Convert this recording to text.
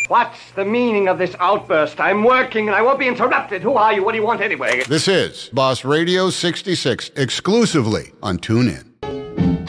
What's the meaning of this outburst? I'm working and I won't be interrupted. Who are you? What do you want anyway? This is Boss Radio 66, exclusively on TuneIn.